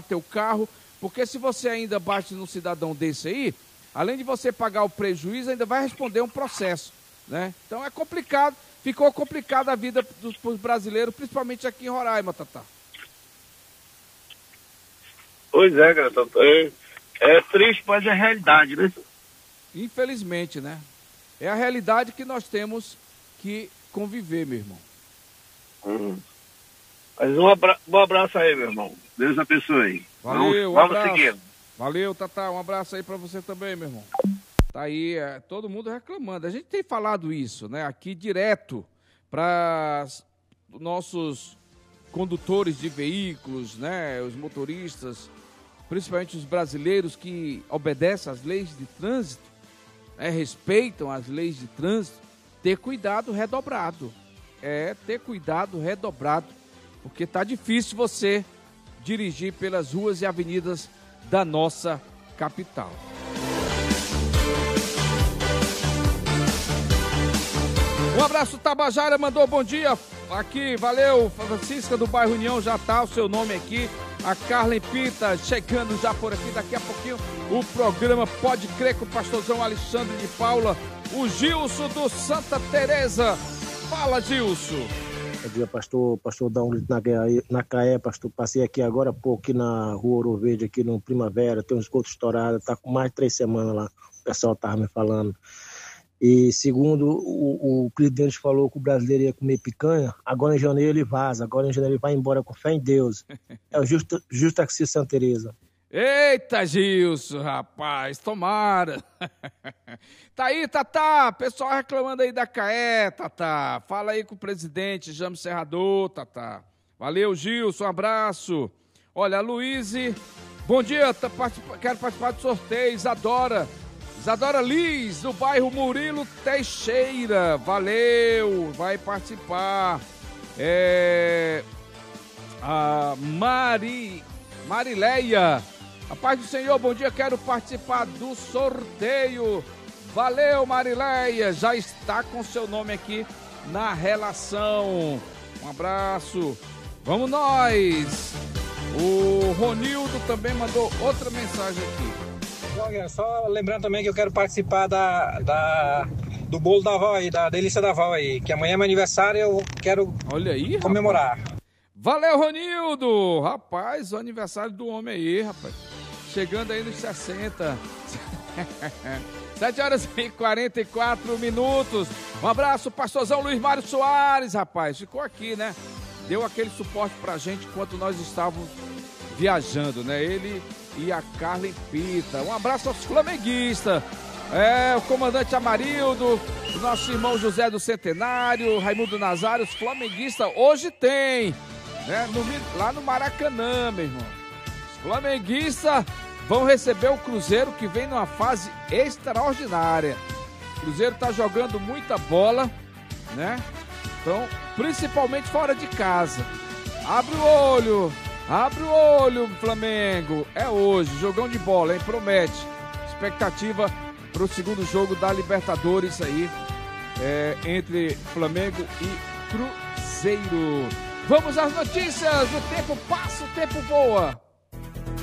teu carro, porque se você ainda bate num cidadão desse aí, além de você pagar o prejuízo, ainda vai responder um processo, né? Então é complicado, ficou complicada a vida dos brasileiros, principalmente aqui em Roraima, Tatá. Pois é, cara, é triste, mas é realidade, né? Infelizmente, né? É a realidade que nós temos que conviver, meu irmão. Mas um abraço aí, meu irmão. Deus abençoe. Valeu, vamos abraço. seguindo. Valeu, Tatá. Um abraço aí pra você também, meu irmão. Tá aí, todo mundo reclamando. A gente tem falado isso, né? Aqui direto para nossos condutores de veículos, né? Os motoristas, principalmente os brasileiros que obedecem às leis de trânsito, né? Respeitam as leis de trânsito, ter cuidado redobrado. Ter cuidado redobrado, porque tá difícil você dirigir pelas ruas e avenidas da nossa capital. Um abraço, Tabajara, mandou bom dia aqui, valeu, Francisca do bairro União, já tá o seu nome aqui, a Carlen Pita chegando já por aqui, daqui a pouquinho o programa Pode Crer com o pastorzão Alexandre de Paula, o Gilson do Santa Teresa. Fala, Gilson. Bom dia, pastor dá um grito na Caé, pastor, passei aqui agora há pouco, aqui na rua Ouro Verde, aqui no Primavera, tem um esgoto estourado, tá com mais de 3 semanas lá, o pessoal tava me falando. E segundo o presidente falou que o brasileiro ia comer picanha, agora em janeiro ele vaza, agora em janeiro ele vai embora com fé em Deus. É o Justo Axis Santa Teresa. Eita, Gilson, rapaz, tomara. Tá aí, Tatá, pessoal reclamando aí da CAE, Tatá. Fala aí com o presidente, James Serrador, Tatá. Valeu, Gilson, um abraço. Olha, a Luíse, bom dia, quero participar do sorteio, Isadora Liz, do bairro Murilo Teixeira, valeu, vai participar. A Marileia, a paz do Senhor, bom dia, quero participar do sorteio. Valeu, Marileia, já está com seu nome aqui na relação. Um abraço, vamos nós. O Ronildo também mandou outra mensagem aqui. Só lembrando também que eu quero participar do bolo da avó aí, da delícia da avó aí, que amanhã é meu aniversário e eu quero comemorar. Rapaz. Valeu, Ronildo! Rapaz, o aniversário do homem aí, rapaz. Chegando aí nos 60. 7 horas e 44 minutos. Um abraço, pastorzão Luiz Mário Soares, rapaz. Ficou aqui, né? Deu aquele suporte pra gente enquanto nós estávamos viajando, né? Ele e a Carlen Pita. Um abraço aos flamenguistas. O comandante Amarildo, o nosso irmão José do Centenário, Raimundo Nazário, os flamenguistas. Hoje tem, né? Lá no Maracanã, meu irmão. Os flamenguistas vão receber o Cruzeiro, que vem numa fase extraordinária. O Cruzeiro tá jogando muita bola, né? Então, principalmente fora de casa. Abre o olho, Flamengo. É hoje, jogão de bola, hein? Promete. Expectativa para o segundo jogo da Libertadores aí, entre Flamengo e Cruzeiro. Vamos às notícias. O tempo passa, o tempo voa.